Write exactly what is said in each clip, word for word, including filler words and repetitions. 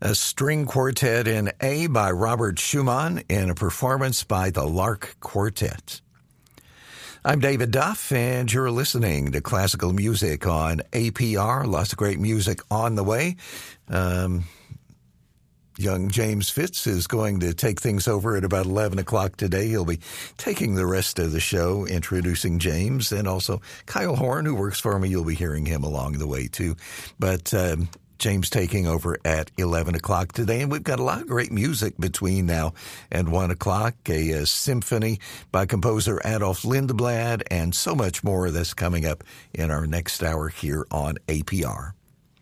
A string quartet in A by Robert Schumann in a performance by the Lark Quartet. I'm David Duff, and you're listening to classical music on A P R. Lots of great music on the way. Um, young James Fitz is going to take things over at about eleven o'clock today. He'll be taking the rest of the show, introducing James, and also Kyle Horn, who works for me. You'll be hearing him along the way, too. But um, James taking over at eleven o'clock today, and we've got a lot of great music between now and one o'clock, a, a symphony by composer Adolf Lindblad, and so much more that's coming up in our next hour here on A P R.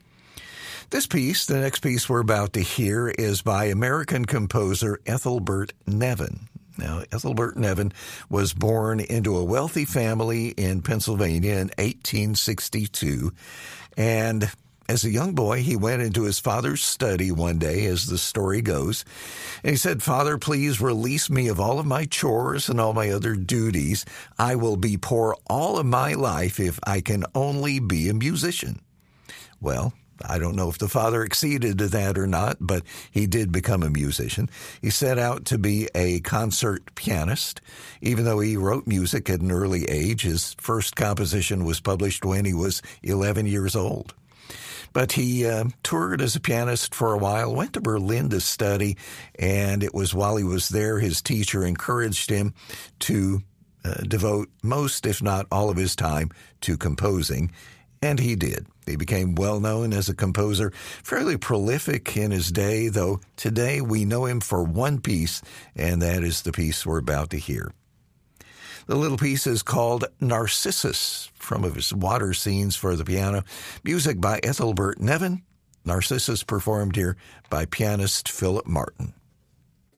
This piece, the next piece we're about to hear, is by American composer Ethelbert Nevin. Now, Ethelbert Nevin was born into a wealthy family in Pennsylvania in eighteen sixty-two, and as a young boy, he went into his father's study one day, as the story goes, and he said, "Father, please release me of all of my chores and all my other duties. I will be poor all of my life if I can only be a musician." Well, I don't know if the father acceded to that or not, but he did become a musician. He set out to be a concert pianist. Even though he wrote music at an early age, his first composition was published when he was eleven years old. But he uh, toured as a pianist for a while, went to Berlin to study, and it was while he was there his teacher encouraged him to uh, devote most, if not all of his time to composing, and he did. He became well known as a composer, fairly prolific in his day, though today we know him for one piece, and that is the piece we're about to hear. The little piece is called Narcissus, from his water scenes for the piano. Music by Ethelbert Nevin. Narcissus performed here by pianist Philip Martin.